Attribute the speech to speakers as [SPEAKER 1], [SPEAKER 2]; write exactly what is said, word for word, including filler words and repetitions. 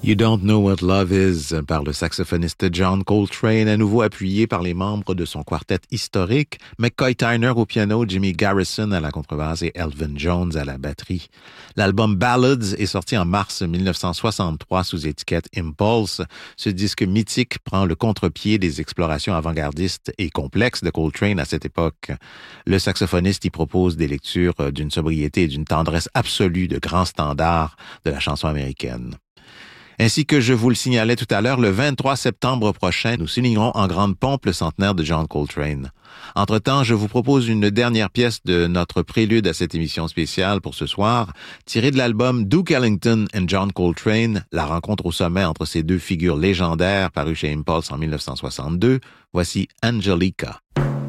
[SPEAKER 1] You Don't Know What Love Is par le saxophoniste John Coltrane, à nouveau appuyé par les membres de son quartet historique, McCoy Tyner au piano, Jimmy Garrison à la contrebasse et Elvin Jones à la batterie. L'album Ballads est sorti en mars dix-neuf cent soixante-trois sous étiquette Impulse. Ce disque mythique prend le contre-pied des explorations avant-gardistes et complexes de Coltrane à cette époque. Le saxophoniste y propose des lectures d'une sobriété et d'une tendresse absolue de grands standards de la chanson américaine. Ainsi que je vous le signalais tout à l'heure, le vingt-trois septembre prochain, nous soulignerons en grande pompe le centenaire de John Coltrane. Entre-temps, je vous propose une dernière pièce de notre prélude à cette émission spéciale pour ce soir, tirée de l'album Duke Ellington and John Coltrane, la rencontre au sommet entre ces deux figures légendaires paru chez Impulse en dix-neuf cent soixante-deux. Voici Angelica.